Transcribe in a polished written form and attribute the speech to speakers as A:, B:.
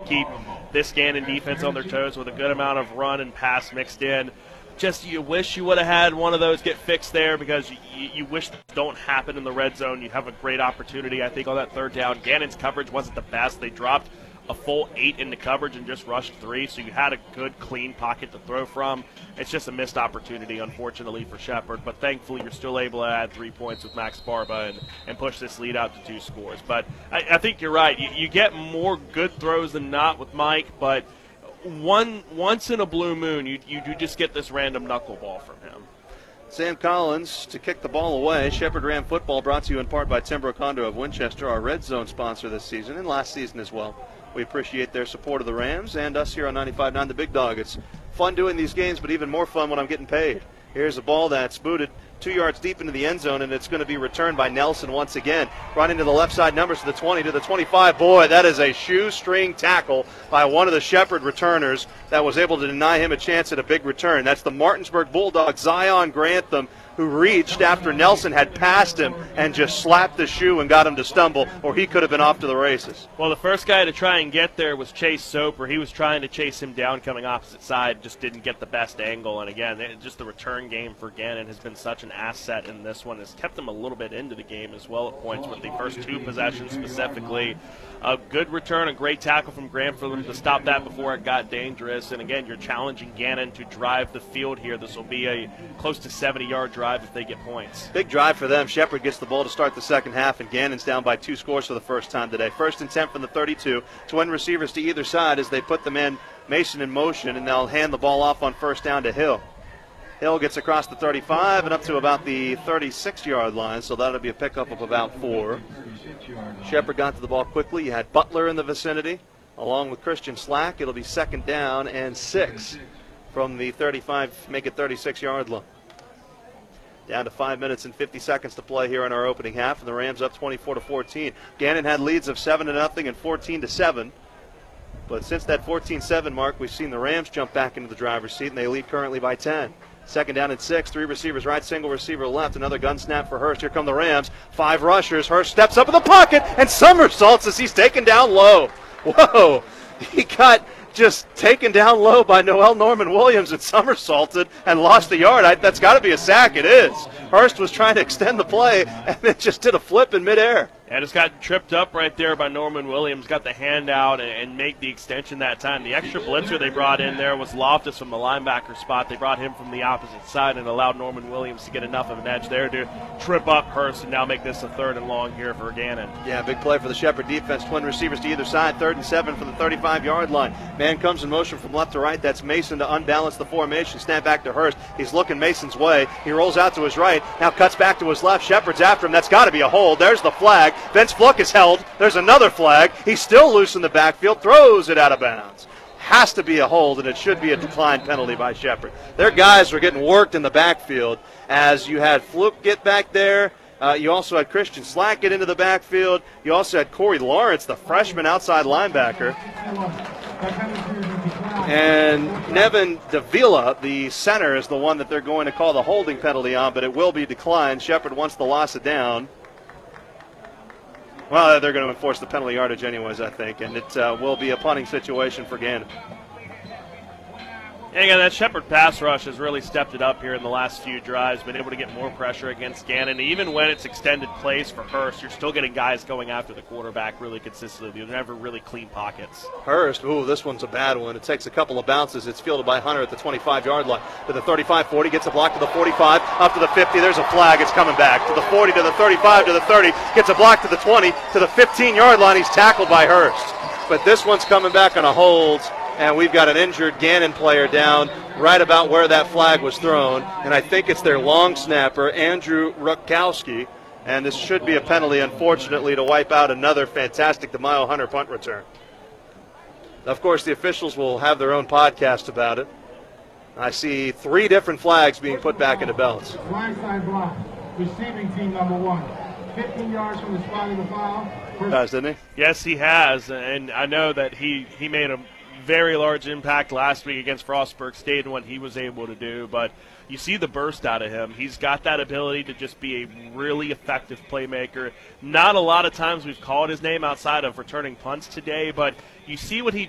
A: keep this Gannon defense on their toes with a good amount of run and pass mixed in. Just you wish you would have had one of those get fixed there because you wish that don't happen in the red zone. You have a great opportunity, I think, on that third down. Gannon's coverage wasn't the best. They dropped a full 8 into coverage and just rushed 3, so you had a good, clean pocket to throw from. It's just a missed opportunity, unfortunately, for Shepherd. But thankfully, you're still able to add 3 points with Max Barba and push this lead out to 2 scores. But I think you're right. You get more good throws than not with Mike, but once in a blue moon, you do just get this random knuckleball from him.
B: Sam Collins to kick the ball away. Shepherd Ram football brought to you in part by Timbro Condo of Winchester, our red zone sponsor this season and last season as well. We appreciate their support of the Rams and us here on 95.9 The Big Dog. It's fun doing these games, but even more fun when I'm getting paid. Here's a ball that's booted 2 yards deep into the end zone, and it's going to be returned by Nelson once again. Running to the left side numbers to the 20, to the 25. Boy, that is a shoestring tackle by one of the Shepherd returners that was able to deny him a chance at a big return. That's the Martinsburg Bulldog, Zion Grantham, who reached after Nelson had passed him and just slapped the shoe and got him to stumble, or he could have been off to the races.
A: Well, the first guy to try and get there was Chase Soper. He was trying to chase him down coming opposite side, just didn't get the best angle. And again, just the return game for Gannon has been such an asset in this one. It's kept him a little bit into the game as well at points with the first 2 possessions specifically. A good return, a great tackle from Graham for them to stop that before it got dangerous. And again, you're challenging Gannon to drive the field here. This will be a close to 70-yard drive if they get points.
B: Big drive for them. Shepherd gets the ball to start the second half, and Gannon's down by 2 scores for the first time today. 1st and 10 from the 32. Twin receivers to either side as they put the man Mason in motion, and they'll hand the ball off on first down to Hill. Hill gets across the 35 and up to about the 36-yard line, so that'll be a pickup of about 4. Shepherd got to the ball quickly. You had Butler in the vicinity, along with Christian Slack. It'll be 2nd down and 6 from the 35, make it 36-yard line. Down to 5 minutes and 50 seconds to play here in our opening half, and the Rams up 24-14. Gannon had leads of 7-0 and 14-7. But since that 14-7 mark, we've seen the Rams jump back into the driver's seat, and they lead currently by 10. 2nd down and 6, 3 receivers right, single receiver left. Another gun snap for Hurst. Here come the Rams. 5 rushers. Hurst steps up in the pocket and somersaults as he's taken down low. Whoa. He got just taken down low by Noel Norman Williams and somersaulted and lost the yard. That's got to be a sack. It is. Hurst was trying to extend the play and then just did a flip in midair.
A: And just got tripped up right there by Norman Williams, got the hand out and make the extension that time. The extra blitzer they brought in there was Loftus from the linebacker spot. They brought him from the opposite side and allowed Norman Williams to get enough of an edge there to trip up Hurst and now make this a 3rd and long here for Gannon.
B: Yeah, big play for the Shepherd defense. Twin receivers to either side, 3rd and 7 from the 35-yard line. Man comes in motion from left to right. That's Mason to unbalance the formation. Snap back to Hurst. He's looking Mason's way. He rolls out to his right. Now cuts back to his left. Shepherd's after him. That's got to be a hold. There's the flag. Vince Fluck is held. There's another flag. He's still loose in the backfield. Throws it out of bounds. Has to be a hold, and it should be a decline penalty by Shepherd. Their guys were getting worked in the backfield as you had Fluke get back there. You also had Christian Slack get into the backfield. You also had Corey Lawrence, the freshman outside linebacker. And Nevin Davila, the center, is the one that they're going to call the holding penalty on, but it will be declined. Shepherd wants the loss of down. Well, they're going to enforce the penalty yardage anyways, I think, and it will be a punting situation for Gannon.
A: And again, that Shepherd pass rush has really stepped it up here in the last few drives, been able to get more pressure against Gannon. Even when it's extended plays for Hurst, you're still getting guys going after the quarterback really consistently. They're never really clean pockets.
B: Hurst, this one's a bad one. It takes a couple of bounces. It's fielded by Hunter at the 25-yard line. To the 35-40, gets a block to the 45, up to the 50. There's a flag. It's coming back. To the 40, to the 35, to the 30. Gets a block to the 20, to the 15-yard line. He's tackled by Hurst. But this one's coming back on a hold. And we've got an injured Gannon player down right about where that flag was thrown. And I think it's their long snapper, Andrew Rutkowski. And this should be a penalty, unfortunately, to wipe out another fantastic DeMaio Hunter punt return. Of course, the officials will have their own podcast about it. I see 3 different flags being put back into belts.
C: Blindside block, receiving team number 1. 15 yards from the spot of the foul.
B: Didn't he?
A: Yes, he has. And I know that he made a very large impact last week against Frostburg State and what he was able to do, but you see the burst out of him. He's got that ability to just be a really effective playmaker. Not a lot of times we've called his name outside of returning punts today, but you see what he